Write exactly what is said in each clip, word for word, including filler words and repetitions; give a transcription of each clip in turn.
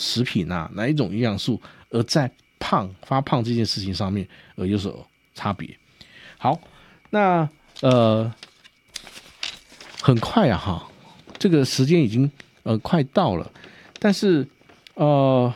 食品啊，哪一种营养素，而在胖发胖这件事情上面而有所差别。好，那呃很快啊哈，这个时间已经呃快到了，但是呃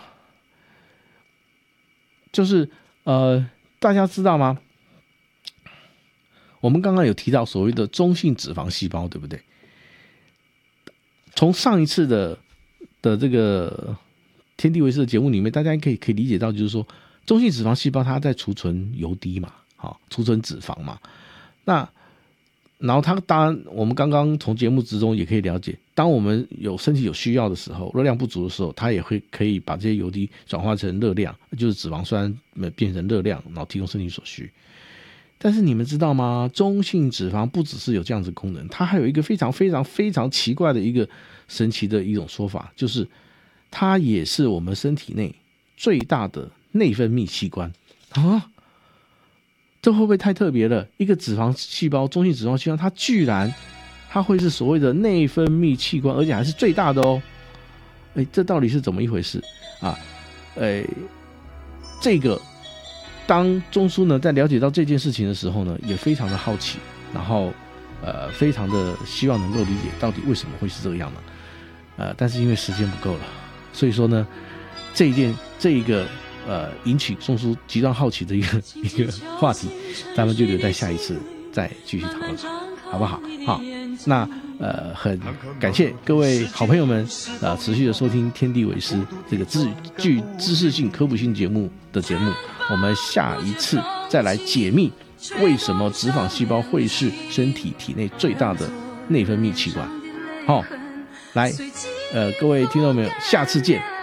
就是呃大家知道吗？我们刚刚有提到所谓的中性脂肪细胞，对不对？从上一次的的这个天地为师的节目里面，大家可以可以理解到，就是说中性脂肪细胞它在储存油滴嘛，好，储存脂肪嘛。那然后它当然，我们刚刚从节目之中也可以了解，当我们有身体有需要的时候，热量不足的时候，它也会可以把这些油滴转化成热量，就是脂肪酸变成热量，然后提供身体所需。但是你们知道吗？中性脂肪不只是有这样子功能，它还有一个非常非常非常奇怪的一个神奇的一种说法，就是它也是我们身体内最大的内分泌器官啊！这会不会太特别了？一个脂肪细胞，中性脂肪细胞，它居然它会是所谓的内分泌器官，而且还是最大的哦！哎，这到底是怎么一回事啊？哎，这个。当中枢呢在了解到这件事情的时候呢，也非常的好奇，然后呃非常的希望能够理解到底为什么会是这个样呢？呃，但是因为时间不够了，所以说呢，这一件这一个呃引起中枢极端好奇的一个一个话题，咱们就留在下一次再继续讨论，好不好？好，那呃很感谢各位好朋友们啊、呃、持续的收听天地为师这个知具知识性科普性节目的节目。我们下一次再来解密为什么脂肪细胞会是身体体内最大的内分泌器官。好，来，呃，各位听众朋友，下次见。